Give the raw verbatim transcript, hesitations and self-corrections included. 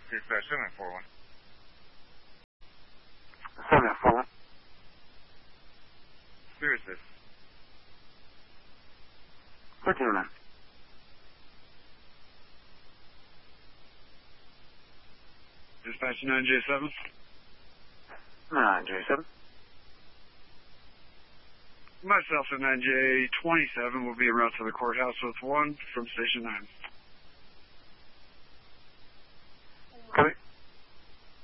Dispatch seven four one. seven four one. Spirit six. What do you mean? Dispatch nine J seven. nine J seven. Myself and nine J twenty-seven will be en route to the courthouse with one from Station nine. Copy.